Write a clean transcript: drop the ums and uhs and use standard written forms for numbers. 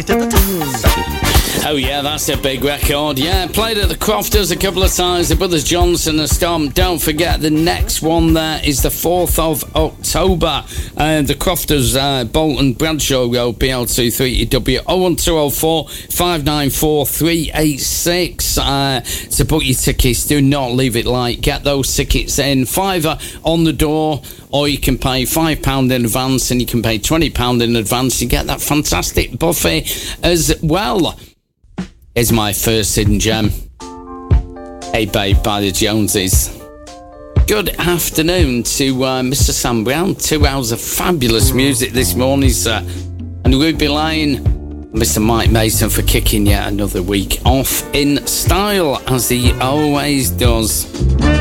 Oh yeah, that's a big record. Yeah, played at the Crofters a couple of times, the Brothers Johnson and Storm. Don't forget, the next one there is the 4th of October. The Crofters, Bolton Bradshaw Road, BL23EW, 01204 594 386. To book your tickets, do not leave it light. Get those tickets in. £5 on the door, or you can pay £5 in advance, and you can pay £20 in advance. You get that fantastic buffet as well. Here's my first hidden gem. Hey Babe by the Joneses. Good afternoon to Mr. Sam Brown. 2 hours of fabulous music this morning, sir. And Ruby Lane, Mr. Mike Mason for kicking yet another week off in style, as he always does.